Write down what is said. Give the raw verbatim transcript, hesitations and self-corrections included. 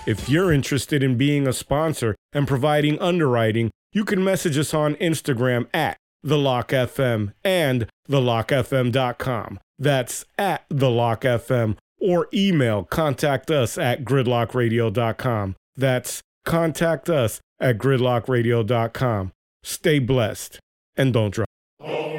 If you're interested in being a sponsor and providing underwriting, you can message us on Instagram at The Lock F M and the lock f m dot com. That's at The Lock F M, or email contact us at gridlock radio dot com. That's contact us at gridlock radio dot com. Stay blessed and don't drive.